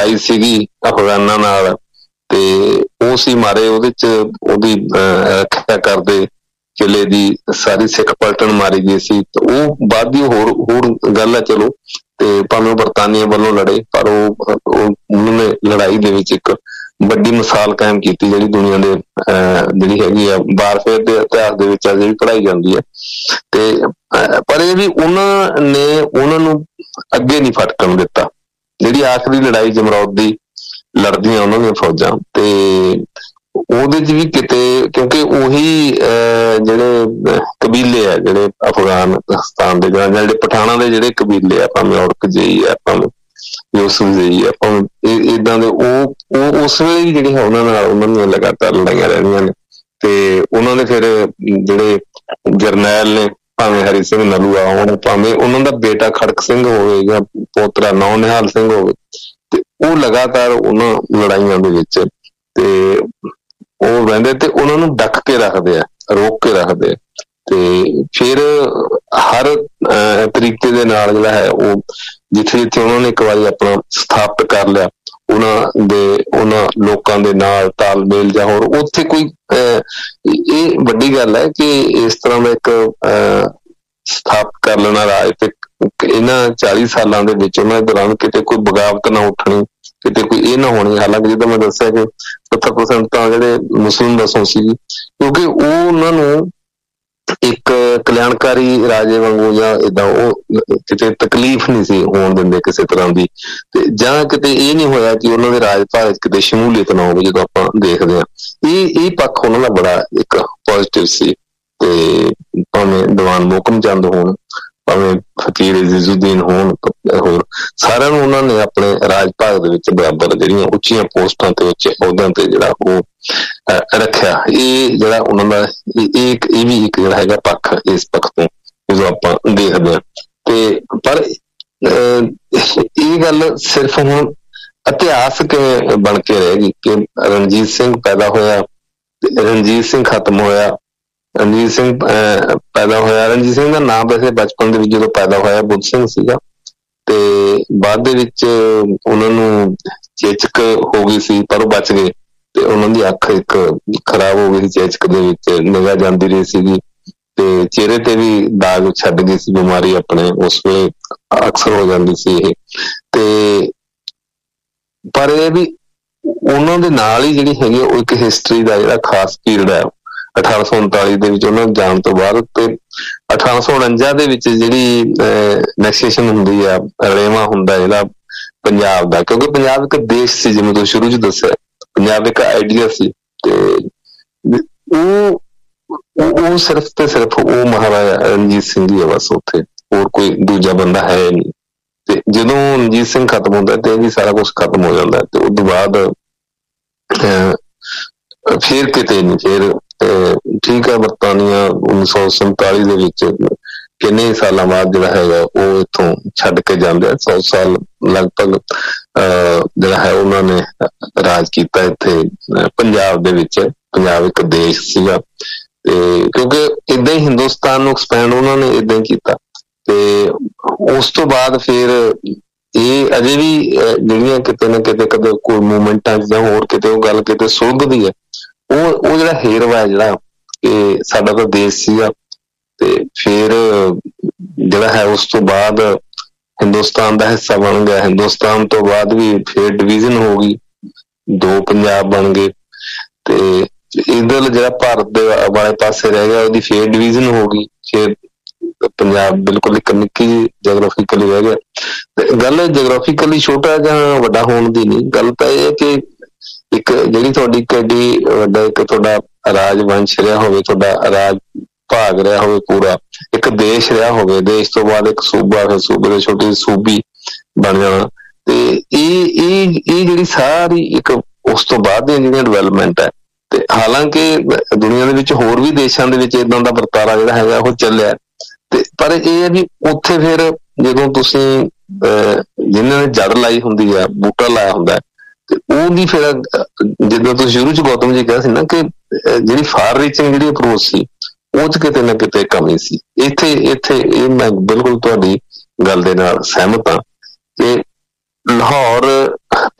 ਲੜਾਈ ਸੀਗੀ ਅਫਗਾਨਾਂ ਨਾਲ, ਤੇ ਉਹ ਸੀ ਮਾਰੇ ਉਹਦੇ ਚ, ਉਹਦੀ ਰੱਖਿਆ ਕਰਦੇ ਕਿਲੇ ਦੀ ਸਾਰੀ ਸਿੱਖ ਪਲਟਨ ਮਾਰੀ ਗਈ ਸੀ। ਤੇ ਉਹ ਬਾਅਦ ਦੀ ਹੋਰ ਗੱਲ ਹੈ ਚਲੋ, ਤੇ ਭਾਵੇਂ ਬਰਤਾਨੀਆ ਵੱਲੋਂ ਲੜੇ, ਪਰ ਉਹਨਾਂ ਨੇ ਲੜਾਈ ਦੇ ਵਿੱਚ ਇੱਕ ਵੱਡੀ ਮਿਸਾਲ ਕਾਇਮ ਕੀਤੀ, ਜਿਹੜੀ ਦੁਨੀਆ ਦੇ ਜਿਹੜੀ ਹੈਗੀ ਆ ਵਾਰਫੇਅਰ ਦੇ ਇਤਿਹਾਸ ਦੇ ਵਿੱਚ ਅਜੇ ਵੀ ਪੜ੍ਹਾਈ ਜਾਂਦੀ ਹੈ। ਤੇ ਪਰ ਇਹ ਵੀ ਉਹਨਾਂ ਨੇ ਉਹਨਾਂ ਨੂੰ ਅੱਗੇ ਨਹੀਂ ਫਟਕਣ ਦਿੱਤਾ। ਜਿਹੜੀ ਆਖਰੀ ਲੜਾਈ ਜਮਰੌਦ ਦੀ ਲੜਦੀਆਂ ਉਹਨਾਂ ਦੀਆਂ ਫੌਜਾਂ, ਤੇ ਉਹਦੇ ਚ ਵੀ ਕਿਤੇ, ਕਿਉਂਕਿ ਉਹੀ ਜਿਹੜੇ ਕਬੀਲੇ ਆ ਜਿਹੜੇ ਅਫਗਾਨਿਸਤਾਨ ਦੇ ਜਾਂ ਜਿਹੜੇ ਪਠਾਨਾਂ ਦੇ ਜਿਹੜੇ ਕਬੀਲੇ ਆ, ਭਾਵੇਂ ਔਰਕਜਈ ਆ, ਭਾਵੇਂ ਯੂਸਫਜ਼ਈ ਆ, ਭਾਵੇਂ ਏਦਾਂ ਦੇ, ਉਹ ਉਸ ਵੇਲੇ ਵੀ ਜਿਹੜੇ ਉਹਨਾਂ ਨਾਲ ਉਹਨਾਂ ਦੀਆਂ ਲਗਾਤਾਰ ਲੜਾਈਆਂ ਰਹਿੰਦੀਆਂ ਨੇ। ਤੇ ਉਹਨਾਂ ਦੇ ਫਿਰ ਜਿਹੜੇ ਜਰਨੈਲ ਨੇ, ਭਾਵੇਂ ਹਰੀ ਸਿੰਘ ਨਲੂਆ ਹੋਣ, ਭਾਵੇਂ ਉਹਨਾਂ ਦਾ ਬੇਟਾ ਖੜਕ ਸਿੰਘ ਹੋਵੇ ਜਾਂ ਪੋਤਰਾ ਨੌ ਨਿਹਾਲ ਸਿੰਘ ਹੋਵੇ, ਤੇ ਉਹ ਲਗਾਤਾਰ ਉਹਨਾਂ ਲੜਾਈਆਂ ਦੇ ਵਿੱਚ ਤੇ ਉਹ ਰਹਿੰਦੇ, ਤੇ ਉਹਨਾਂ ਨੂੰ ਡੱਕ ਕੇ ਰੱਖਦੇ ਆ, ਰੋਕ ਕੇ ਰੱਖਦੇ ਆ। ਤੇ ਫਿਰ ਹਰ ਤਰੀਕੇ ਦੇ ਨਾਲ ਜਿਹੜਾ ਹੈ ਉਹ ਜਿੱਥੇ ਜਿੱਥੇ ਉਹਨਾਂ ਨੇ ਇੱਕ ਵਾਰੀ ਆਪਣਾ ਸਥਾਪਿਤ ਕਰ ਲਿਆ, ਉਹਨਾਂ ਲੋਕਾਂ ਦੇ ਨਾਲ ਤਾਲਮੇਲ ਜਾਂ ਹੋਰ ਉੱਥੇ ਕੋਈ ਇਹ ਵੱਡੀ ਗੱਲ ਹੈ ਕਿ ਇਸ ਤਰ੍ਹਾਂ ਦਾ ਇੱਕ ਸਥਾਪਿਤ ਕਰ ਲੈਣਾ ਰਾਜ, ਤੇ ਇਹਨਾਂ 40 ਸਾਲਾਂ ਦੇ ਵਿੱਚ ਉਹਨਾਂ ਦੇ ਦੌਰਾਨ ਕਿਤੇ ਕੋਈ ਬਗਾਵਤ ਨਾ ਉੱਠਣੀ, ਕਿਤੇ ਕੋਈ ਇਹ ਨਾ ਹੋਣੀ। ਹਾਲਾਂਕਿ ਜਿੱਦਾਂ ਮੈਂ ਦੱਸਿਆ ਕਿ 70% ਤਾਂ ਜਿਹੜੇ ਮੁਸਲਿਮ ਵਸੋਂ ਸੀਗੀ, ਕਿਉਂਕਿ ਉਹ ਉਹਨਾਂ ਨੂੰ ਇੱਕ ਕਲਿਆਣਕਾਰੀ ਰਾਜੇ ਵਾਂਗੂ ਜਾਂ ਏਦਾਂ ਉਹ ਕਿਤੇ ਤਕਲੀਫ਼ ਨਹੀਂ ਸੀ ਹੋਣ ਦਿੰਦੇ ਕਿਸੇ ਤਰ੍ਹਾਂ ਦੀ, ਤੇ ਜਾਂ ਕਿਤੇ ਇਹ ਨਹੀਂ ਹੋਇਆ ਕਿ ਉਹਨਾਂ ਦੇ ਰਾਜ ਭਾਰਤ ਕਿਤੇ ਸ਼ਮੂਲੀਅਤ ਨਾ ਹੋਵੇ। ਜਦੋਂ ਆਪਾਂ ਦੇਖਦੇ ਹਾਂ ਇਹ ਪੱਖ ਉਹਨਾਂ ਦਾ ਬੜਾ ਇੱਕ ਪੋਜ਼ਿਟਿਵ ਸੀ। ਤੇ ਭਾਵੇਂ ਦੀਵਾਨ ਮੋਹਕਮ ਚੰਦ ਹੋਣ, ਭਾਵੇਂ ਫਕੀਰ ਅਜ਼ੀਜ਼ੁਦੀਨ ਹੋਣ, ਹੋਰ ਸਾਰਿਆਂ ਨੂੰ ਉਹਨਾਂ ਨੇ ਆਪਣੇ ਰਾਜ ਭਾਗ ਦੇ ਵਿੱਚ ਬਰਾਬਰ ਜਿਹੜੀਆਂ ਉੱਚੀਆਂ ਪੋਸਟਾਂ ਤੇ ਉੱਚੇ ਅਹੁਦਿਆਂ ਤੇ ਜਿਹੜਾ ਉਹ ਰੱਖਿਆ। ਇਹ ਜਿਹੜਾ ਉਹਨਾਂ ਦਾ ਇਹ ਵੀ ਇੱਕ ਜਿਹੜਾ ਹੈਗਾ ਪੱਖ, ਇਸ ਪੱਖ ਤੋਂ ਜਦੋਂ ਆਪਾਂ ਦੇਖਦੇ ਹਾਂ। ਤੇ ਪਰ ਇਹ ਗੱਲ ਸਿਰਫ ਹੁਣ ਇਤਿਹਾਸ ਕਿਵੇਂ ਬਣ ਕੇ ਰਹੇਗੀ ਕਿ ਰਣਜੀਤ ਸਿੰਘ ਪੈਦਾ ਹੋਇਆ, ਰਣਜੀਤ ਸਿੰਘ ਖਤਮ ਹੋਇਆ, ਰਣਜੀਤ ਸਿੰਘ ਪੈਦਾ ਹੋਇਆ। ਰਣਜੀਤ ਸਿੰਘ ਦਾ ਨਾਮ ਵੈਸੇ ਬਚਪਨ ਦੇ ਵਿੱਚ ਜਦੋਂ ਪੈਦਾ ਹੋਇਆ ਬੁੱਧ ਸਿੰਘ ਸੀਗਾ, ਤੇ ਬਾਅਦ ਦੇ ਵਿੱਚ ਉਹਨਾਂ ਨੂੰ ਚੇਚਕ ਹੋ ਗਈ ਸੀ, ਪਰ ਉਹ ਬਚ ਗਏ। ਤੇ ਉਹਨਾਂ ਦੀ ਅੱਖ ਇੱਕ ਖਰਾਬ ਹੋ ਗਈ ਸੀ, ਚੇਚਕ ਦੇ ਵਿੱਚ ਨਿਗਾਹ ਜਾਂਦੀ ਰਹੀ ਸੀਗੀ, ਤੇ ਚਿਹਰੇ ਤੇ ਵੀ ਦਾਗ ਛੱਡ ਗਈ ਸੀ ਬਿਮਾਰੀ ਆਪਣੇ, ਉਸ ਵੇਲੇ ਅਕਸਰ ਹੋ ਜਾਂਦੀ ਸੀ ਇਹ। ਤੇ ਪਰ ਇਹ ਵੀ ਉਹਨਾਂ ਦੇ ਨਾਲ ਹੀ ਜਿਹੜੀ ਹੈਗੀ ਉਹ ਇੱਕ ਹਿਸਟਰੀ ਦਾ ਜਿਹੜਾ ਖਾਸ ਪੀਰੀਅਡ ਹੈ 1839 ਦੇ ਵਿੱਚ ਉਹਨਾਂ ਜਾਣ ਤੋਂ ਬਾਅਦ। ਤੇ 1849 ਦੇ ਵਿੱਚ ਜਿਹੜੀ ਨੈਕਸੇਸ਼ਨ ਹੁੰਦੀ ਆ, ਰਲੇਵਾਂ ਹੁੰਦਾ ਜਿਹੜਾ ਪੰਜਾਬ ਦਾ, ਕਿਉਂਕਿ ਪੰਜਾਬ ਇੱਕ ਦੇਸ਼ ਸੀ, ਜਿਵੇਂ ਤੁਸੀਂ ਸ਼ੁਰੂ 'ਚ ਦੱਸਿਆ, ਪੰਜਾਬ ਇੱਕ ਆਈਡੀਆ ਸੀ। ਤੇ ਉਹ ਸਿਰਫ ਤੇ ਸਿਰਫ ਉਹ ਮਹਾਰਾਜਾ ਰਣਜੀਤ ਸਿੰਘ ਹੀ ਹੈ ਬਸ, ਉੱਥੇ ਹੋਰ ਕੋਈ ਦੂਜਾ ਬੰਦਾ ਹੈ ਨਹੀਂ। ਤੇ ਜਦੋਂ ਰਣਜੀਤ ਸਿੰਘ ਖਤਮ ਹੁੰਦਾ ਤੇ ਇਹ ਵੀ ਸਾਰਾ ਕੁਛ ਖਤਮ ਹੋ ਜਾਂਦਾ। ਤੇ ਉਸ ਤੋਂ ਬਾਅਦ ਫਿਰ ਕਿਤੇ ਨਹੀਂ, ਫਿਰ ਠੀਕ ਹੈ, ਬਰਤਾਨੀਆ 1947 ਦੇ ਵਿੱਚ ਕਿੰਨੇ ਸਾਲਾਂ ਬਾਅਦ ਜਿਹੜਾ ਹੈਗਾ ਉਹ ਇੱਥੋਂ ਛੱਡ ਕੇ ਜਾਂਦੇ ਆ। 100 ਸਾਲ ਲਗਭਗ ਜਿਹੜਾ ਹੈ ਉਹਨਾਂ ਨੇ ਰਾਜ ਕੀਤਾ ਇੱਥੇ ਪੰਜਾਬ ਦੇ ਵਿੱਚ। ਪੰਜਾਬ ਇੱਕ ਦੇਸ਼ ਸੀਗਾ, ਤੇ ਕਿਉਂਕਿ ਏਦਾਂ ਹੀ ਹਿੰਦੁਸਤਾਨ ਨੂੰ ਐਕਸਪੈਂਡ ਉਹਨਾਂ ਨੇ ਏਦਾਂ ਹੀ ਕੀਤਾ। ਤੇ ਉਸ ਤੋਂ ਬਾਅਦ ਫਿਰ ਇਹ ਅਜੇ ਵੀ ਜਿਹੜੀਆਂ ਕਿਤੇ ਨਾ ਕਿਤੇ ਕਦੇ ਕੋਈ ਮੂਵਮੈਂਟਾਂ ਜਾਂ ਹੋਰ ਕਿਤੇ ਉਹ ਗੱਲ ਕਿਤੇ ਸੁਲਝਦੀ ਹੈ, ਉਹ ਜਿਹੜਾ ਹੇਰਵਾ ਹੈ ਜਿਹੜਾ ਕਿ ਸਾਡਾ ਤਾਂ ਦੇਸ਼ ਸੀਗਾ। ਤੇ ਫਿਰ ਜਿਹੜਾ ਹੈ ਉਸ ਤੋਂ ਬਾਅਦ ਹਿੰਦੁਸਤਾਨ ਦਾ ਹਿੱਸਾ ਬਣ ਗਿਆ। ਹਿੰਦੁਸਤਾਨ ਤੋਂ ਬਾਅਦ ਵੀ ਫਿਰ ਡਿਵੀਜ਼ਨ ਹੋ ਗਈ, 2 ਪੰਜਾਬ ਬਣ ਗਏ। ਤੇ ਇੱਧਰ ਜਿਹੜਾ ਭਾਰਤ ਦੇ ਵਾਲੇ ਪਾਸੇ ਰਹਿ ਗਿਆ ਉਹਦੀ ਫਿਰ ਡਿਵੀਜ਼ਨ ਹੋ ਗਈ, ਫਿਰ ਪੰਜਾਬ ਬਿਲਕੁਲ ਇੱਕ ਨਿੱਕੀ ਜਗਰਾਫਿਕਲੀ ਰਹਿ ਗਿਆ। ਤੇ ਗੱਲ ਜਗਰਾਫਿਕਲੀ ਛੋਟਾ ਜਾਂ ਵੱਡਾ ਹੋਣ ਦੀ ਨਹੀਂ, ਗੱਲ ਤਾਂ ਇਹ ਹੈ ਕਿ ਇੱਕ ਜਿਹੜੀ ਤੁਹਾਡੀ ਕਿੱਡੀ ਵੱਡਾ ਇੱਕ ਤੁਹਾਡਾ ਰਾਜ ਵੰਸ਼ ਰਿਹਾ ਹੋਵੇ, ਤੁਹਾਡਾ ਰਾਜ ਭਾਗ ਰਿਹਾ ਹੋਵੇ, ਪੂਰਾ ਇੱਕ ਦੇਸ਼ ਰਿਹਾ ਹੋਵੇ, ਦੇਸ਼ ਤੋਂ ਬਾਅਦ ਇੱਕ ਸੂਬਾ, ਫਿਰ ਸੂਬੇ ਦੇ ਛੋਟੀ ਸੂਬੀ ਬਣ ਜਾਣਾ। ਤੇ ਇਹ ਜਿਹੜੀ ਸਾਰੀ ਇੱਕ ਉਸ ਤੋਂ ਬਾਅਦ ਦੀਆਂ ਜਿਹੜੀਆਂ ਡਿਵੈਲਪਮੈਂਟ ਹੈ। ਤੇ ਹਾਲਾਂਕਿ ਦੁਨੀਆ ਦੇ ਵਿੱਚ ਹੋਰ ਵੀ ਦੇਸ਼ਾਂ ਦੇ ਵਿੱਚ ਏਦਾਂ ਦਾ ਵਰਤਾਰਾ ਜਿਹੜਾ ਹੈਗਾ ਉਹ ਚੱਲਿਆ। ਤੇ ਪਰ ਇਹ ਹੈ ਵੀ ਉੱਥੇ ਫਿਰ ਜਦੋਂ ਤੁਸੀਂ ਜਿਨ੍ਹਾਂ ਨੇ ਜੜ ਲਾਈ ਹੁੰਦੀ ਆ, ਬੂਟਾ ਲਾਇਆ ਹੁੰਦਾ, ਤੇ ਉਹਦੀ ਫਿਰ ਜਿੱਦਾਂ ਤੁਸੀਂ ਸ਼ੁਰੂ 'ਚ ਗੌਤਮ ਜੀ ਕਿਹਾ ਸੀ ਨਾ ਕਿ ਜਿਹੜੀ ਫਾਰ ਰੀਚਿੰਗ ਜਿਹੜੀ ਅਪਰੋਚ ਸੀ ਉਹ 'ਚ ਕਿਤੇ ਨਾ ਕਿਤੇ ਕਮੀ ਸੀ। ਇੱਥੇ ਇਹ ਮੈਂ ਬਿਲਕੁਲ ਤੁਹਾਡੀ ਗੱਲ ਦੇ ਨਾਲ ਸਹਿਮਤ ਹਾਂ ਕਿ ਲਾਹੌਰ